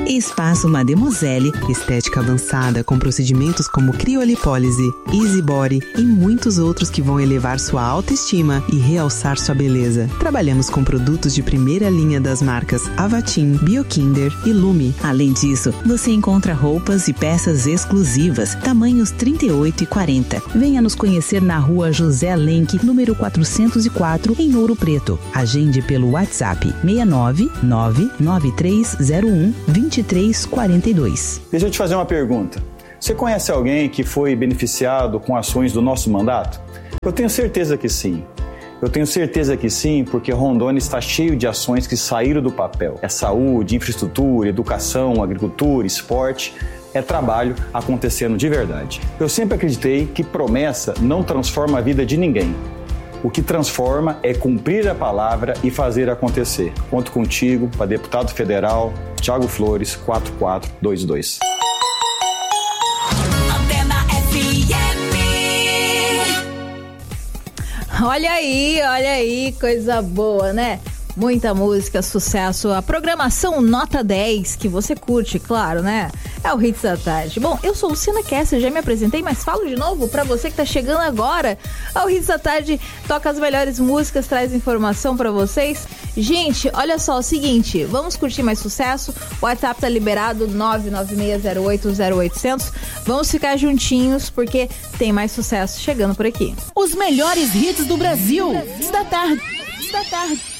Espaço Mademoiselle, estética avançada com procedimentos como criolipólise, easy body e muitos outros que vão elevar sua autoestima e realçar sua beleza. Trabalhamos com produtos de primeira linha das marcas Avatim, Biokinder e Lume. Além disso, você encontra roupas e peças exclusivas, tamanhos 38 e 40. Venha nos conhecer na rua José Lenk, número 404, em Ouro Preto. Agende pelo WhatsApp 69 99301 2342. Deixa eu te fazer uma pergunta. Você conhece alguém que foi beneficiado com ações do nosso mandato? Eu tenho certeza que sim. Eu tenho certeza que sim, porque Rondônia está cheio de ações que saíram do papel. É saúde, infraestrutura, educação, agricultura, esporte. É trabalho acontecendo de verdade. Eu sempre acreditei que promessa não transforma a vida de ninguém. O que transforma é cumprir a palavra e fazer acontecer. Conto contigo para deputado federal, Thiago Flores, 4422. Olha aí, coisa boa, né? Muita música, sucesso, a programação nota 10, que você curte, claro, né? É o Hits da Tarde. Bom, eu sou Luciana Kessler, já me apresentei, mas falo de novo pra você que tá chegando agora. O Hits da Tarde toca as melhores músicas, traz informação pra vocês. Gente, olha só, o seguinte, vamos curtir mais sucesso. O WhatsApp tá liberado, 996080800. Vamos ficar juntinhos, porque tem mais sucesso chegando por aqui. Os melhores hits do Brasil. Hits da Tarde. Hits da Tarde.